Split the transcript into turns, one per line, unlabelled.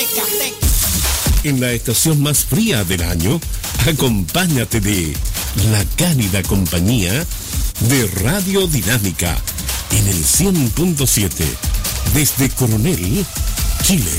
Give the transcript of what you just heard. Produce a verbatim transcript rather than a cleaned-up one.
En la estación más fría del año, acompáñate de la cálida compañía de Radio Dinámica en el cien punto siete desde Coronel, Chile.